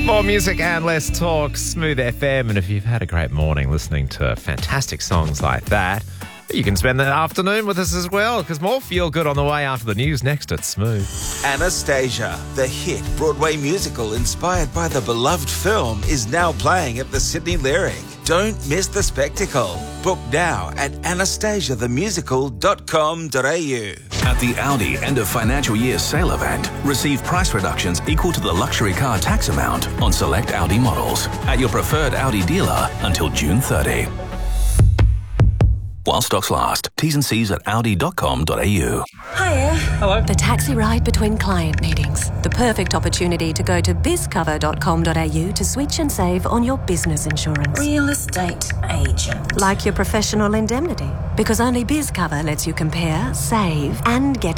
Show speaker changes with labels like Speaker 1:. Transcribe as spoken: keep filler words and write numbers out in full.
Speaker 1: More music and less talk, Smooth F M. And if you've had a great morning listening to fantastic songs like that, you can spend the afternoon with us as well, because more feel good on the way after the news next at Smooth.
Speaker 2: Anastasia, the hit Broadway musical inspired by the beloved film, is now playing at the Sydney Lyric. Don't miss the spectacle. Book now at anastasia the musical dot com dot a u.
Speaker 3: At the Audi end of financial year sale event, receive price reductions equal to the luxury car tax amount on select Audi models at your preferred Audi dealer until June thirtieth. While stocks last. T's and C's at audi dot com dot a u.
Speaker 4: Hiya.
Speaker 5: Hello.
Speaker 4: The taxi ride between client meetings. The perfect opportunity to go to biz cover dot com dot a u to switch and save on your business insurance.
Speaker 5: Real estate agent.
Speaker 4: Like your professional indemnity. Because only BizCover lets you compare, save, and get